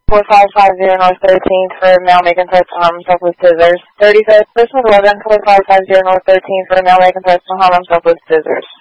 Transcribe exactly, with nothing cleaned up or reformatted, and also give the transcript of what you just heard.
four five five zero North thirteenth for a male making threats to harm himself with scissors. thirty-fifth, person with eleven four five five zero North thirteenth for a male making threats to harm himself with scissors.